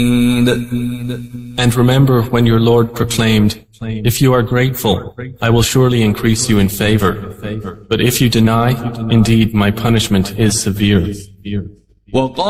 And remember when your Lord proclaimed, "If you are grateful, I will surely increase you in favor. But if you deny, indeed my punishment is severe."